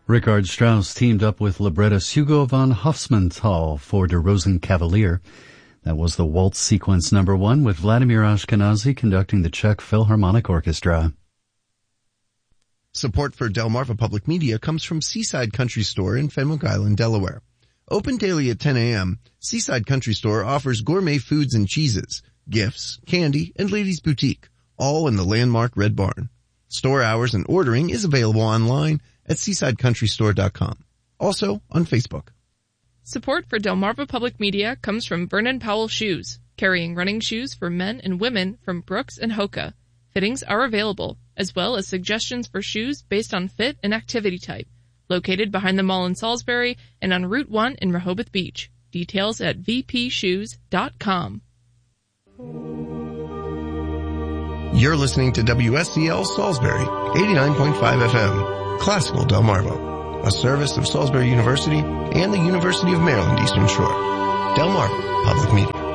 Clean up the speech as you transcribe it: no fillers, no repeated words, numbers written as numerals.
Richard Strauss teamed up with librettist Hugo von Hofmannsthal for Der Rosenkavalier. That was the Waltz Sequence No. 1 with Vladimir Ashkenazy conducting the Czech Philharmonic Orchestra. Support for Delmarva Public Media comes from Seaside Country Store in Fenwick Island, Delaware. Open daily at 10 a.m., Seaside Country Store offers gourmet foods and cheeses, gifts, candy, and ladies' boutique, all in the landmark Red Barn. Store hours and ordering is available online at seasidecountrystore.com. Also on Facebook. Support for Delmarva Public Media comes from Vernon Powell Shoes, carrying running shoes for men and women from Brooks and Hoka. Fittings are available, as well as suggestions for shoes based on fit and activity type. Located behind the mall in Salisbury and on Route 1 in Rehoboth Beach. Details at vpshoes.com. You're listening to WSCL Salisbury, 89.5 FM. Classical Delmarva, a service of Salisbury University and the University of Maryland Eastern Shore. Delmarva Public Media.